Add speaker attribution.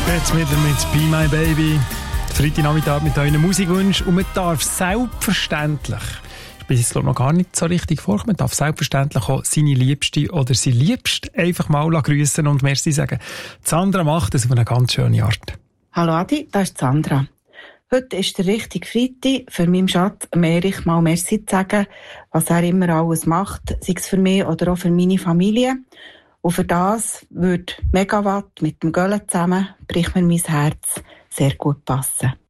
Speaker 1: Jetzt wieder mit «Be My Baby». Freitagnachmittag mit euren Musikwünschen. Und man darf selbstverständlich, ich bin jetzt noch gar nicht so richtig vorgekommen, man darf selbstverständlich auch seine Liebste oder sein Liebste einfach mal grüssen und merci sagen. Sandra macht das auf eine ganz schöne Art.
Speaker 2: Hallo Adi, das ist Sandra. Heute ist der richtige Freitag, für meinen Schatz Erich mal merci zu sagen, was er immer alles macht, sei es für mich oder auch für meine Familie. Und für das würde Megawatt mit dem Göllen zusammen, bricht mir mein Herz, sehr gut passen.